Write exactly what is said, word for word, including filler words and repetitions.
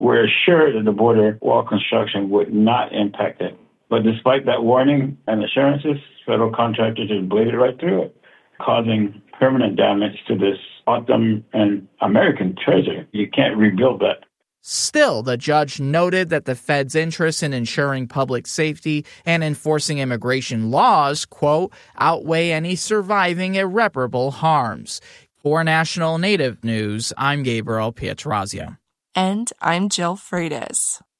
were assured that the border wall construction would not impact it. But despite that warning and assurances, federal contractors just bladed right through it, causing permanent damage to this Autumn and American treasure. You can't rebuild that. Still, the judge noted that the Fed's interest in ensuring public safety and enforcing immigration laws, quote, outweigh any surviving irreparable harms. For National Native News, I'm Gabriel Pietrazio. And I'm Jill Freitas.